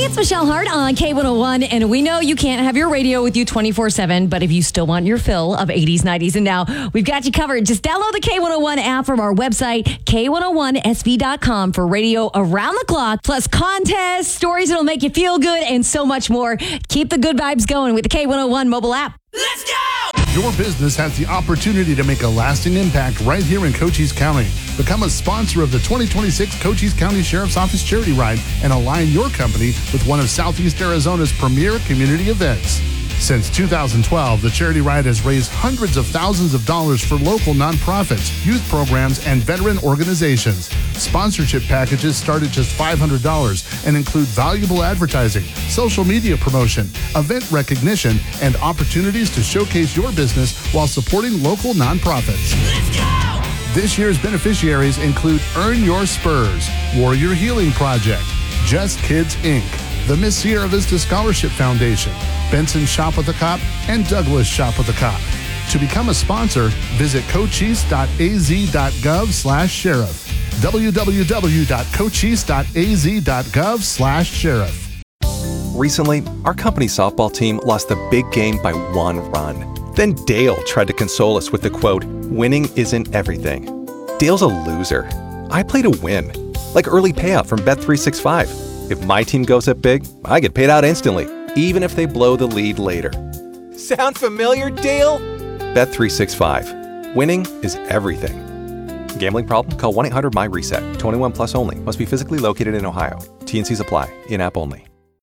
It's Michelle Hart on K101, and we know you can't have your radio with you 24/7, but if you still want your fill of 80s, 90s, and now, we've got you covered. Just download the K101 app from our website, K101SV.com, for radio around the clock, plus contests, stories that'll make you feel good, and so much more. Keep the good vibes going with the K101 mobile app. Let's go! Your business has the opportunity to make a lasting impact right here in Cochise County. Become a sponsor of the 2026 Cochise County Sheriff's Office Charity Ride and align your company with one of Southeast Arizona's premier community events. Since 2012, the Charity Ride has raised hundreds of thousands of dollars for local nonprofits, youth programs, and veteran organizations. Sponsorship packages start at just $500 and include valuable advertising, social media promotion, event recognition, and opportunities to showcase your business while supporting local nonprofits. Let's go! This year's beneficiaries include Earn Your Spurs, Warrior Healing Project, Just Kids Inc., the Miss Sierra Vista Scholarship Foundation, Benson Shop with a Cop, and Douglas Shop with a Cop. To become a sponsor, visit cochise.az.gov/sheriff. www.cochise.az.gov/sheriff. Recently, our company softball team lost the big game by 1 run. Then Dale tried to console us with the quote, "Winning isn't everything." Dale's a loser. I play to win, like early payout from Bet365. If my team goes up big, I get paid out instantly, even if they blow the lead later. Sound familiar, Dale? Bet365. Winning is everything. Gambling problem? Call 1-800-MY-RESET. 21 plus only. Must be physically located in Ohio. T&Cs apply. In-app only.